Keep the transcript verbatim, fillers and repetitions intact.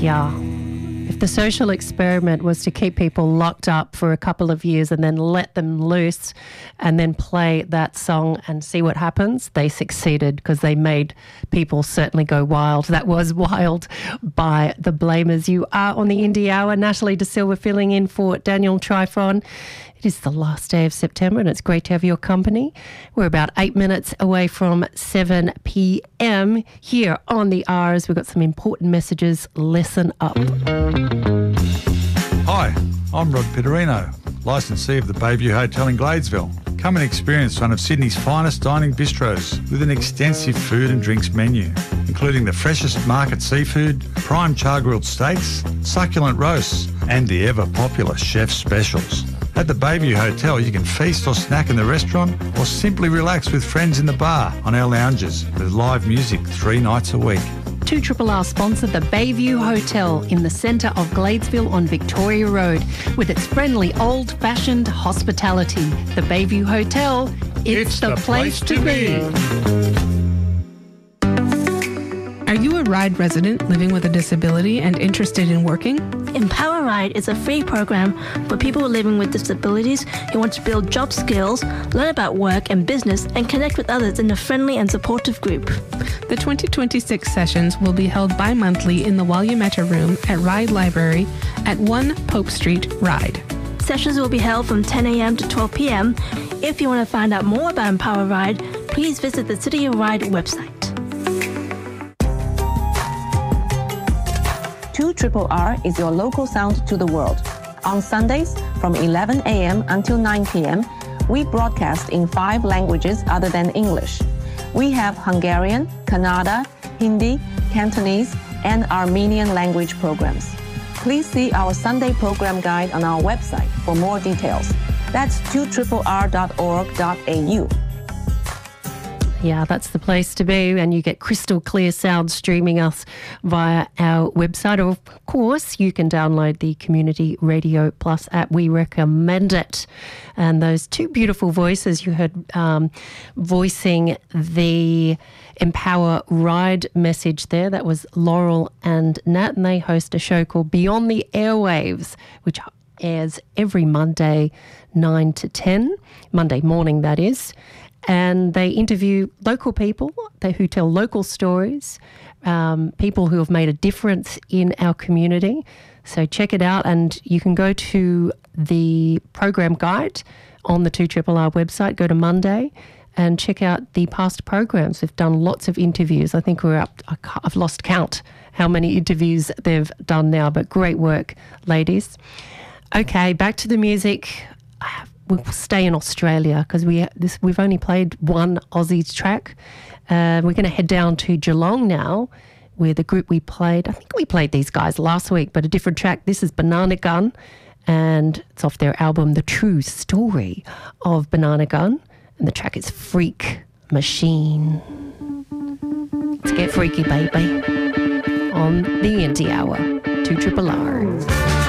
Yeah. If the social experiment was to keep people locked up for a couple of years and then let them loose and then play that song and see what happens, they succeeded because they made people certainly go wild. That was Wild by The Blamers. You are on the Indie Hour. Natalie De Silva filling in for Daniel Trifon. It is the last day of September and it's great to have your company. We're about eight minutes away from seven p.m. here on the R's. We've got some important messages. Listen up. Hi, I'm Rod Pitterino, licensee of the Bayview Hotel in Gladesville. Come and experience one of Sydney's finest dining bistros with an extensive food and drinks menu, including the freshest market seafood, prime char-grilled steaks, succulent roasts, and the ever-popular chef's specials. At the Bayview Hotel, you can feast or snack in the restaurant or simply relax with friends in the bar on our lounges with live music three nights a week. two R R R sponsor the Bayview Hotel in the centre of Gladesville on Victoria Road with its friendly old-fashioned hospitality. The Bayview Hotel, it's, It's the, the place, place to to be. be. Are you a RIDE resident living with a disability and interested in working? Empower Ride is a free program for people living with disabilities who want to build job skills, learn about work and business, and connect with others in a friendly and supportive group. The twenty twenty-six sessions will be held bi-monthly in the Wayumata Room at RIDE Library at one Pope Street, RIDE. Sessions will be held from ten a.m. to twelve p.m. If you want to find out more about Empower Ride, please visit the City of Ride website. two R R R is your local sound to the world. On Sundays from eleven a.m. until nine p.m., we broadcast in five languages other than English. We have Hungarian, Kannada, Hindi, Cantonese, and Armenian language programs. Please see our Sunday program guide on our website for more details. That's two R R R dot org dot a u. Yeah, that's the place to be, and you get crystal clear sound streaming us via our website. Or, of course, you can download the Community Radio Plus app. We recommend it. And those two beautiful voices you heard um, voicing the Empower Ride message there, that was Laurel and Nat, and they host a show called Beyond the Airwaves, which airs every Monday, nine to ten, Monday morning that is. And they interview local people they, who tell local stories, um, people who have made a difference in our community. So check it out, and you can go to the program guide on the two R R R website. Go to Monday and check out the past programs. We've done lots of interviews. I think we're up, I've lost count how many interviews they've done now, but great work, ladies. Okay, back to the music. We'll stay in Australia because we this we've only played one Aussie track. Uh, we're going to head down to Geelong now, where the group we played, I think we played these guys last week, but a different track. This is Banana Gun, and it's off their album The True Story of Banana Gun, and the track is Freak Machine. Let's get freaky, baby, on the Indie Hour, two R R R.